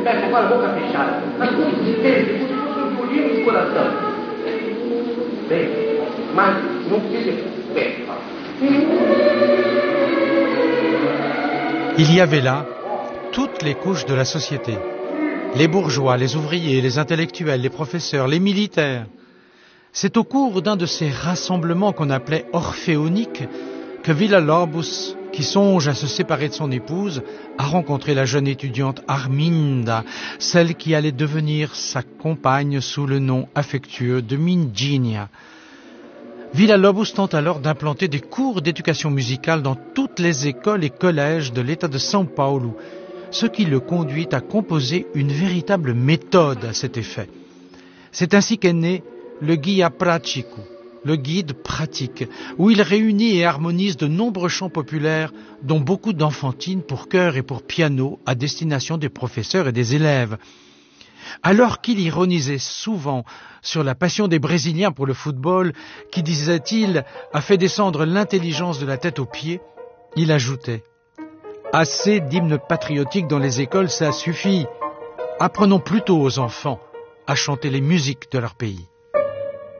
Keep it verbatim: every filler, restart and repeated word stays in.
fecha com a boca fechada. Mas como se entende, como se fosse um violino de coração. Bem, mas não precisa bem. Il y avait là toutes les couches de la société. Les bourgeois, les ouvriers, les intellectuels, les professeurs, les militaires. C'est au cours d'un de ces rassemblements qu'on appelait orphéoniques que Villa-Lobos, qui songe à se séparer de son épouse, a rencontré la jeune étudiante Arminda, celle qui allait devenir sa compagne sous le nom affectueux de Minginia. Villa-Lobos tente alors d'implanter des cours d'éducation musicale dans toutes les écoles et collèges de l'État de São Paulo, ce qui le conduit à composer une véritable méthode à cet effet. C'est ainsi qu'est né le Guia Prático, le guide pratique, où il réunit et harmonise de nombreux chants populaires, dont beaucoup d'enfantines pour chœur et pour piano à destination des professeurs et des élèves. Alors qu'il ironisait souvent sur la passion des Brésiliens pour le football, qui, disait-il, a fait descendre l'intelligence de la tête aux pieds, il ajoutait « Assez d'hymnes patriotiques dans les écoles, ça suffit. Apprenons plutôt aux enfants à chanter les musiques de leur pays. »